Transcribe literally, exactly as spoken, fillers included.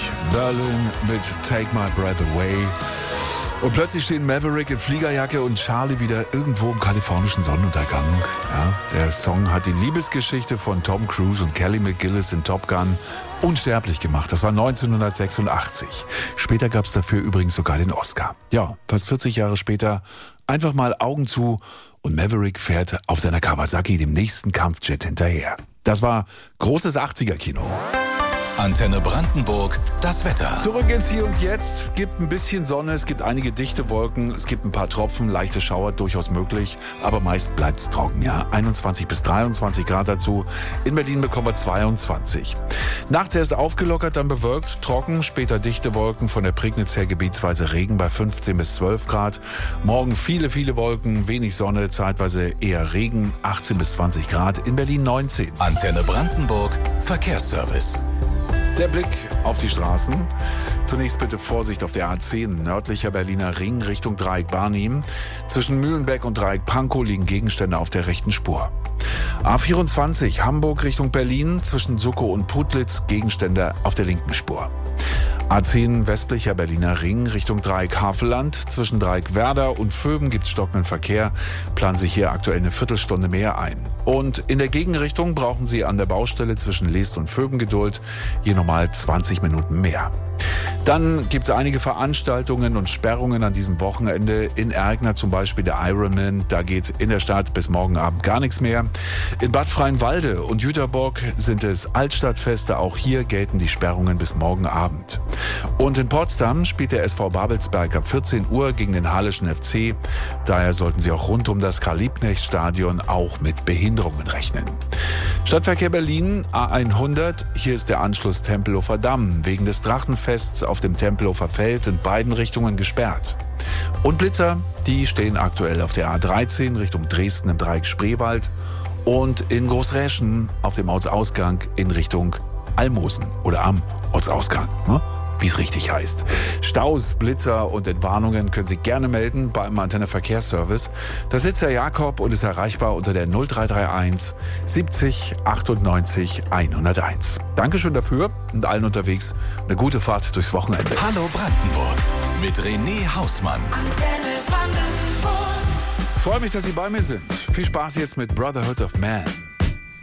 Berlin mit Take My Breath Away. Und plötzlich stehen Maverick in Fliegerjacke und Charlie wieder irgendwo im kalifornischen Sonnenuntergang. Ja, der Song hat die Liebesgeschichte von Tom Cruise und Kelly McGillis in Top Gun unsterblich gemacht. Das war neunzehnhundertsechsundachtzig. Später gab es dafür übrigens sogar den Oscar. Ja, fast vierzig Jahre später einfach mal Augen zu und Maverick fährt auf seiner Kawasaki dem nächsten Kampfjet hinterher. Das war großes achtziger-Kino. Antenne Brandenburg, das Wetter. Zurück ins Hier und Jetzt. Gibt ein bisschen Sonne, es gibt einige dichte Wolken, es gibt ein paar Tropfen, leichte Schauer, durchaus möglich. Aber meist bleibt es trocken, ja. einundzwanzig bis dreiundzwanzig Grad dazu. In Berlin bekommen wir zweiundzwanzig. Nachts erst aufgelockert, dann bewölkt, trocken, später dichte Wolken. Von der Prignitz her gebietsweise Regen bei fünfzehn bis zwölf Grad. Morgen viele, viele Wolken, wenig Sonne, zeitweise eher Regen, achtzehn bis zwanzig Grad. In Berlin neunzehn. Antenne Brandenburg, Verkehrsservice. Der Blick auf die Straßen. Zunächst bitte Vorsicht auf der A zehn, nördlicher Berliner Ring Richtung Dreieck Barnim. Zwischen Mühlenbeck und Dreieck Pankow liegen Gegenstände auf der rechten Spur. A vierundzwanzig, Hamburg Richtung Berlin, zwischen Suckow und Putlitz Gegenstände auf der linken Spur. A zehn, westlicher Berliner Ring Richtung Dreieck Havelland. Zwischen Dreieck Werder und Vöben gibt's stockenden Verkehr. Planen sich hier aktuell eine Viertelstunde mehr ein. Und in der Gegenrichtung brauchen Sie an der Baustelle zwischen Leest und Vöben Geduld. Hier nochmal zwanzig Minuten mehr. Dann gibt es einige Veranstaltungen und Sperrungen an diesem Wochenende. In Ergner zum Beispiel der Ironman. Da geht in der Stadt bis morgen Abend gar nichts mehr. In Bad Freienwalde und Jüterbock sind es Altstadtfeste. Auch hier gelten die Sperrungen bis morgen Abend. Und in Potsdam spielt der S V Babelsberg ab vierzehn Uhr gegen den Halischen F C. Daher sollten Sie auch rund um das Karl-Liebknecht-Stadion auch mit Behinderungen rechnen. Stadtverkehr Berlin, A hundert. Hier ist der Anschluss Tempelhofer Damm. Wegen des Drachenfests auf dem Tempelhofer Feld in beiden Richtungen gesperrt. Und Blitzer, die stehen aktuell auf der A dreizehn Richtung Dresden im Dreieck Spreewald und in Großräschen auf dem Ortsausgang in Richtung Almosen oder am Ortsausgang, ne? Wie es richtig heißt. Staus, Blitzer und Entwarnungen können Sie gerne melden beim Antenne Verkehrsservice. Da sitzt Herr Jakob und ist erreichbar unter der null drei drei eins siebzig achtundneunzig hunderteins. Dankeschön dafür und allen unterwegs eine gute Fahrt durchs Wochenende. Hallo Brandenburg mit René Hausmann. Freue mich, dass Sie bei mir sind. Viel Spaß jetzt mit Brotherhood of Man.